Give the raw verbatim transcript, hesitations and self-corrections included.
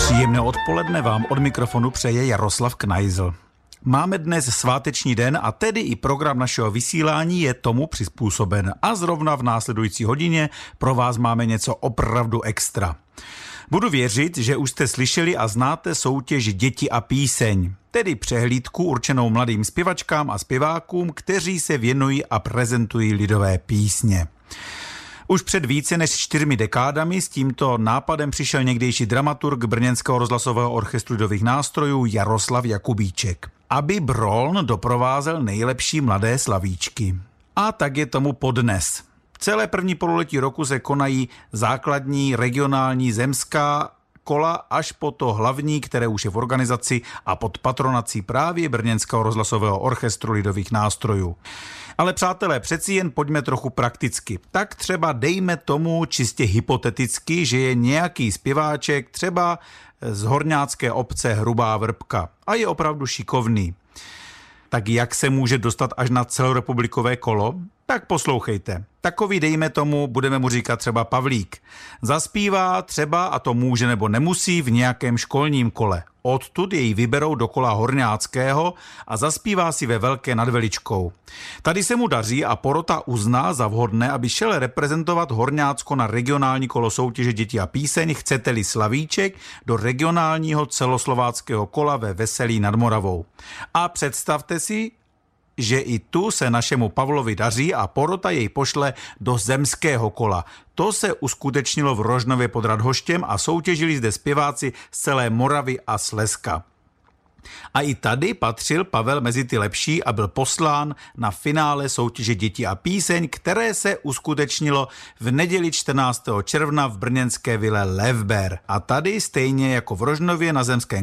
Příjemné odpoledne vám od mikrofonu přeje Jaroslav Knajzl. Máme dnes sváteční den a tedy i program našeho vysílání je tomu přizpůsoben. A zrovna v následující hodině pro vás máme něco opravdu extra. Budu věřit, že už jste slyšeli a znáte soutěž Děti a píseň, tedy přehlídku určenou mladým zpěvačkám a zpěvákům, kteří se věnují a prezentují lidové písně. Už před více než čtyřmi dekádami s tímto nápadem přišel někdejší dramaturg Brněnského rozhlasového orchestru lidových nástrojů Jaroslav Jakubíček, aby Broln doprovázel nejlepší mladé slavíčky. A tak je tomu podnes. Celé první pololetí roku se konají základní, regionální, zemská kola až po to hlavní, které už je v organizaci a pod patronací právě Brněnského rozhlasového orchestru lidových nástrojů. Ale přátelé, přeci jen pojďme trochu prakticky. Tak třeba dejme tomu čistě hypoteticky, že je nějaký zpěváček třeba z horňácké obce Hrubá Vrbka a je opravdu šikovný. Tak jak se může dostat až na celorepublikové kolo? Tak poslouchejte. Takový, dejme tomu, budeme mu říkat třeba Pavlík. Zaspívá třeba, a to může nebo nemusí, v nějakém školním kole. Odtud jej vyberou do kola horňáckého a zaspívá si ve Velké nad Veličkou. Tady se mu daří a porota uzná za vhodné, aby šel reprezentovat Horňácko na regionální kolo soutěže Děti a píseň, chcete-li slavíček, do regionálního celoslováckého kola ve Veselí nad Moravou. A představte si, že i tu se našemu Pavlovi daří a porota jej pošle do zemského kola. To se uskutečnilo v Rožnově pod Radhoštěm a soutěžili zde zpěváci z celé Moravy a Slezska. A i tady patřil Pavel mezi ty lepší a byl poslán na finále soutěže Děti a píseň, které se uskutečnilo v neděli čtrnáctého června v brněnské vile Levber. A tady stejně jako v Rožnově na zemském